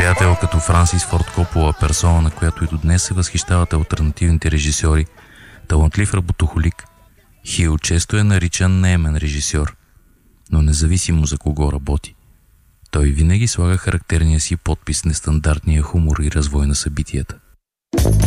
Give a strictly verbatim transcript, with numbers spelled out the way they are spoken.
Приятел като Франсис Форд Копола, персона, на която и до днес се възхищават алтернативните режисьори, талантлив работохолик, Хил често е наричан неемен режисьор, но независимо за кого работи, той винаги слага характерния си подпис, нестандартния хумор и развой на събитията.